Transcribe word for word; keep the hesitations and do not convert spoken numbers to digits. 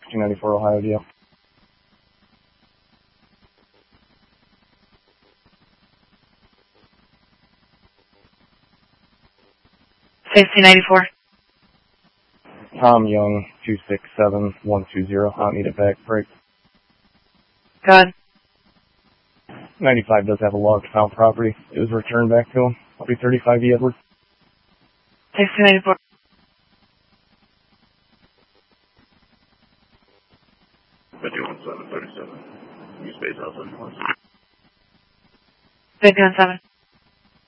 two ninety-four Ohio D L. Safety ninety-four. Tom Young, two six seven one two zero. I don't need it back. Break. Go ahead. ninety-five does have a log to found property. It was returned back to him. three thirty-five E Edward. Safety ninety-four. fifty-one seven thirty-seven. You space out seven. fifty-one seven.